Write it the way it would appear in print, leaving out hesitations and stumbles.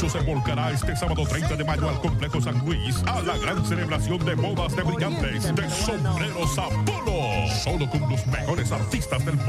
mucho se volcará este sábado 30 de mayo al Complejo San Luis a la gran celebración de bodas de brillantes de Sombreros Apolo. Solo con los mejores artistas del mundo